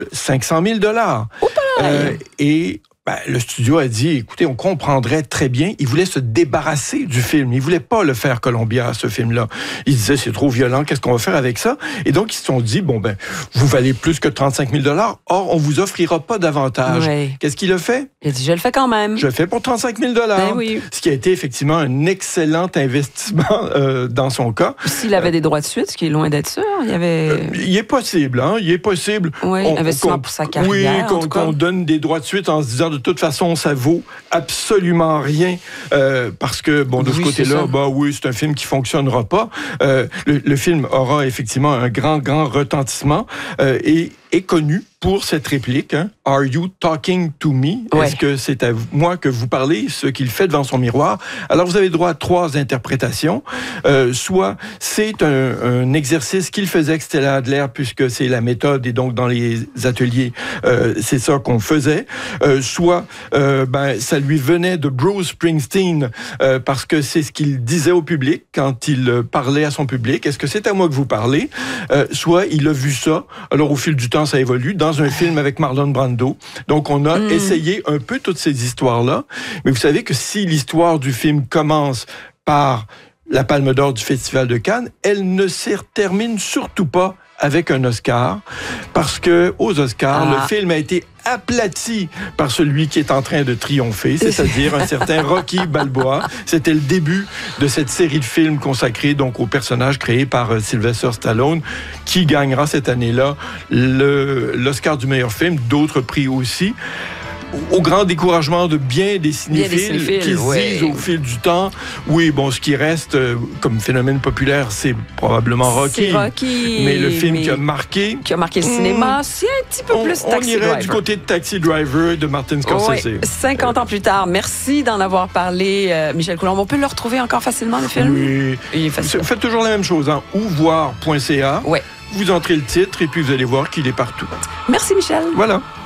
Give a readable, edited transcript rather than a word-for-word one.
500 000 Et le studio a dit, écoutez, on comprendrait très bien. Il voulait se débarrasser du film. Il voulait pas le faire Columbia, ce film-là. Il disait, c'est trop violent, qu'est-ce qu'on va faire avec ça? Et donc, ils se sont dit, vous valez plus que 35 000 $. Or, on vous offrira pas davantage. Oui. Qu'est-ce qu'il a fait? Il a dit, je le fais quand même. Je le fais pour 35 000 $. Oui. Ce qui a été effectivement un excellent investissement dans son cas. S'il avait des droits de suite, ce qui est loin d'être sûr, il y avait... il est possible, hein? Il est possible. Oui, investissement pour sa carrière. Oui, qu'on donne des droits de suite en se disant, de toute façon, ça vaut absolument rien. Parce que, de ce côté-là, c'est un film qui fonctionnera pas. Le film aura effectivement un grand retentissement et est connu pour cette réplique, hein? « Are you talking to me? » Est-ce que c'est à moi que vous parlez, ce qu'il fait devant son miroir? Alors, vous avez droit à 3 interprétations. Soit c'est un exercice qu'il faisait avec Stella Adler, puisque c'est la méthode, et donc dans les ateliers, c'est ça qu'on faisait. Soit ça lui venait de Bruce Springsteen, parce que c'est ce qu'il disait au public quand il parlait à son public. Est-ce que c'est à moi que vous parlez? Soit il a vu ça. Alors, au fil du temps, ça évolue dans un film avec Marlon Brando. Donc, on a essayé un peu toutes ces histoires-là. Mais vous savez que si l'histoire du film commence par la Palme d'Or du Festival de Cannes, elle ne se termine surtout pas avec un Oscar, parce que aux Oscars, le film a été aplati par celui qui est en train de triompher, c'est-à-dire un certain Rocky Balboa. C'était le début de cette série de films consacrés donc au personnage créé par Sylvester Stallone, qui gagnera cette année-là l'Oscar du meilleur film, d'autres prix aussi. Au grand découragement de bien des cinéphiles qui se disent au fil du temps, ce qui reste comme phénomène populaire, c'est probablement Rocky. C'est Rocky. Mais le film qui a marqué le cinéma, c'est un petit peu plus Taxi Driver. On irait du côté de Taxi Driver de Martin Scorsese. 50 ans plus tard. Merci d'en avoir parlé, Michel Coulombe. On peut le retrouver encore facilement, le film? Oui. Il est facile. Faites toujours la même chose, hein. Ouvoir.ca. Ouais. Vous entrez le titre et puis vous allez voir qu'il est partout. Merci, Michel. Voilà.